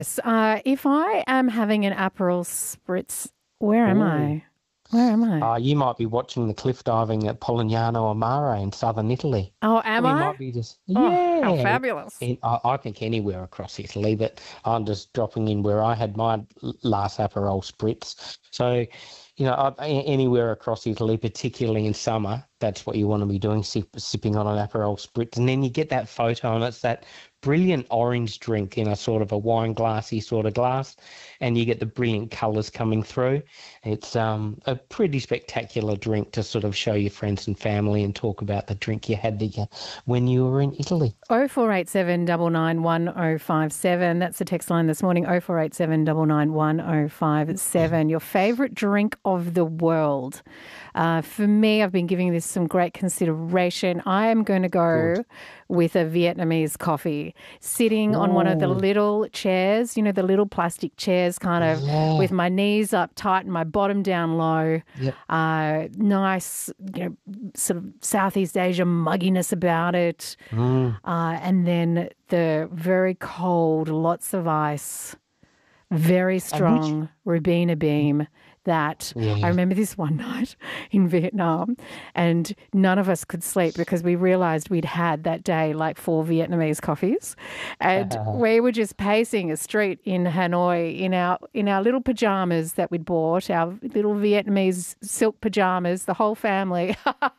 If I am having an Aperol spritz, where am Ooh. I? Where am I? You might be watching the cliff diving at Polignano a Mare in southern Italy. Oh, am Or you I? might be just, Oh, how yeah. fabulous. I think anywhere across Italy, but I'm just dropping in where I had my last Aperol spritz. So, anywhere across Italy, particularly in summer, that's what you want to be doing, sipping on an Aperol spritz. And then you get that photo, and it's that brilliant orange drink in a sort of a wine glassy sort of glass, and you get the brilliant colours coming through. It's a pretty spectacular drink to sort of show your friends and family and talk about the drink you had when you were in Italy. 0487 991 That's the text line this morning. 0487 991 Your favourite drink of the world. For me, I've been giving this some great consideration. I am going to Good. go with a Vietnamese coffee, sitting on one of the Oh, little chairs, the little plastic chairs, kind of yeah. with my knees up tight and my bottom down low. Yep. Nice, sort of Southeast Asia mugginess about it. Mm. And then the very cold, lots of ice, very And which? strong Ribena beam that I Yeah. remember this one night in Vietnam, and none of us could sleep because we realized we'd had that day like four Vietnamese coffees, and we were just pacing a street in Hanoi in our little pajamas that we'd bought, our little Vietnamese silk pajamas, the whole family.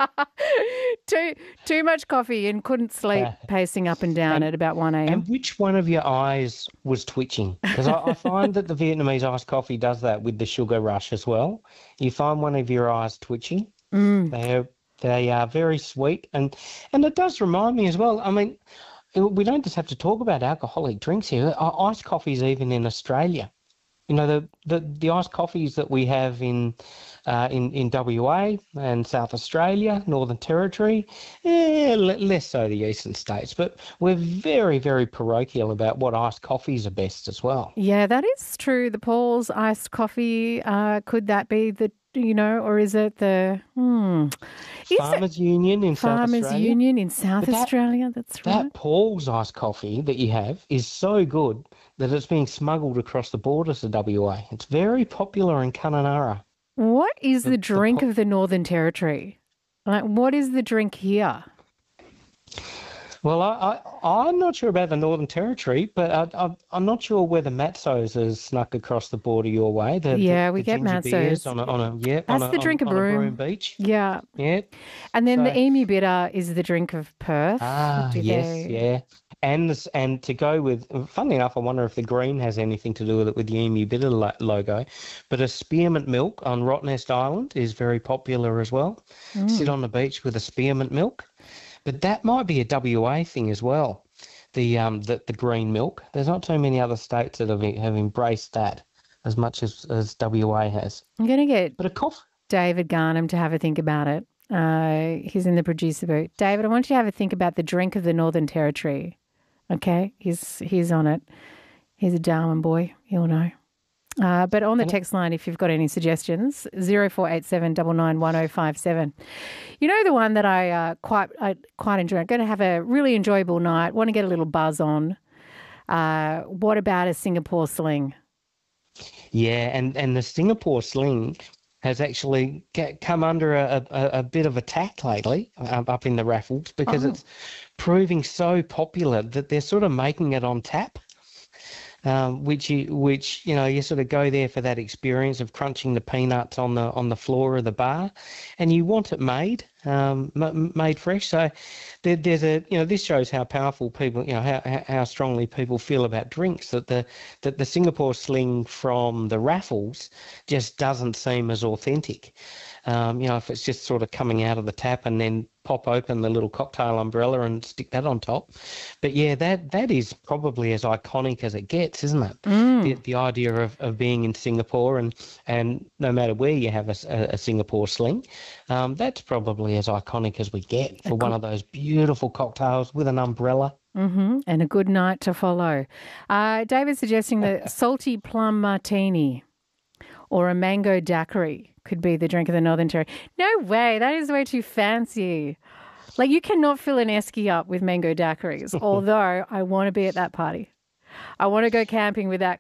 Too much coffee and couldn't sleep, pacing up and down And at about 1 a.m. and which one of your eyes was twitching? Because I find that the Vietnamese iced coffee does that with the sugar rush as well. You find one of your eyes twitching. Mm. They are very sweet, and it does remind me as well. I mean, we don't just have to talk about alcoholic drinks here. Iced coffees even in Australia. The iced coffees that we have in WA and South Australia, Northern Territory, less so the eastern states, but we're very, very parochial about what iced coffees are best as well. Yeah, that is true. The Paul's iced coffee, could that be or is it is it Farmers Union in South Farmers Australia, Union in South but that Australia? That's right. that Paul's iced coffee that you have is so good that it's being smuggled across the borders to WA. It's very popular in Kununurra. What is The the the drink of the Northern Territory? Like, what is the drink here? Well, I'm not sure about the Northern Territory, but I'm not sure whether Matsos has snuck across the border your way. The the, Yeah, we the get ginger beers Matsos. on That's a the on, drink of on a Broome Broome. beach. Yeah. Yeah. And then the So Emu Bitter is the drink of Perth. Do yes, they? yeah. And to go with, funnily enough, I wonder if the green has anything to do with it with the Emu Bitter logo. But a spearmint milk on Rottnest Island is very popular as well. Sit Mm. on the beach with a spearmint milk. But that might be a WA thing as well. The green milk. There's not too many other states that have embraced that as much as WA has. I'm going to get But a coffee. David Garnham to have a think about it. He's in the producer booth. David, I want you to have a think about the drink of the Northern Territory. Okay, he's on it. He's a Darwin boy. He'll know. But on the And text line, if you've got any suggestions, 0487 991 You know the one that I quite enjoy. I'm going to have a really enjoyable night. Want to get a little buzz on. What about a Singapore sling? yeah, and the Singapore sling has actually come under a bit of attack lately up in the raffles because Oh, it's proving so popular that they're sort of making it on tap. Which you sort of go there for that experience of crunching the peanuts on the floor of the bar, and you want it made fresh. So there's this shows how powerful people, how strongly people feel about drinks, that the Singapore sling from the raffles just doesn't seem as authentic. If it's just sort of coming out of the tap and then pop open the little cocktail umbrella and stick that on top. But yeah, that is probably as iconic as it gets, isn't it? The mm. the idea of being in Singapore and no matter where you have a Singapore sling, that's probably as iconic as we get A for one good, of those beautiful cocktails with an umbrella. and a good night to follow. David's suggesting the salty plum martini or a mango daiquiri could be the drink of the Northern Territory. No way. That is way too fancy. Like, you cannot fill an esky up with mango daiquiris, although I want to be at that party. I want to go camping without